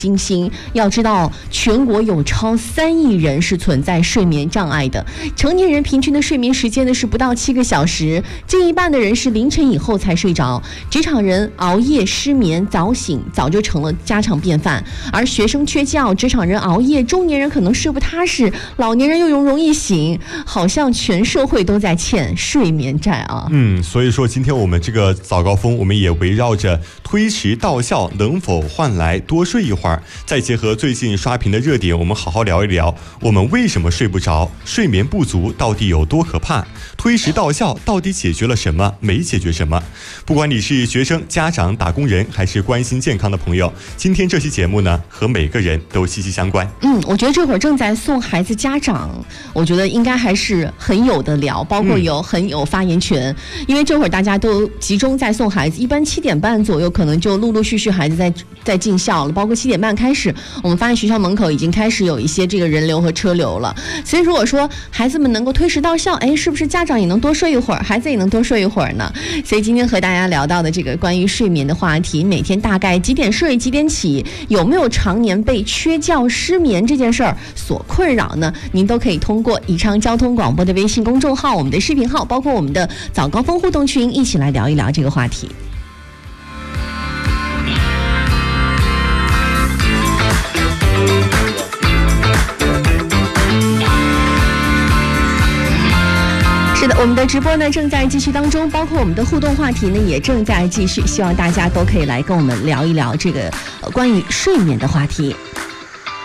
金星。要知道，全国有超3亿人是存在睡眠障碍的，成年人平均的睡眠时间呢是不到7个小时，近一半的人是凌晨以后才睡着。职场人熬夜失眠早醒早就成了家常便饭，而学生缺觉，职场人熬夜，中年人可能睡不踏实，老年人又容易醒，好像全社会都在欠睡眠债啊。 所以说今天我们这个早高峰，我们也围绕着推迟到校能否换来多睡一会儿，再结合最近刷屏的热点，我们好好聊一聊我们为什么睡不着，睡眠不足到底有多可怕，推迟到校到底解决了什么，没解决什么。不管你是学生、家长、打工人，还是关心健康的朋友，今天这期节目呢和每个人都息息相关。 我觉得这会儿正在送孩子家长，我觉得应该还是很有的聊，包括很有发言权，因为这会儿大家都集中在送孩子，一般7点半左右可能就陆陆续续孩子在进校了，包括7点半开始，我们发现学校门口已经开始有一些这个人流和车流了。所以如果说孩子们能够推迟到校，是不是家长也能多睡一会儿，孩子也能多睡一会儿呢？所以今天和大家聊到的这个关于睡眠的话题，每天大概几点睡几点起，有没有常年被缺觉失眠这件事儿所困扰呢？您都可以通过宜昌交通广播的微信公众号、我们的视频号，包括我们的早高峰互动群，一起来聊一聊这个话题。是的，我们的直播呢正在继续当中，包括我们的互动话题呢也正在继续，希望大家都可以来跟我们聊一聊这个关于睡眠的话题。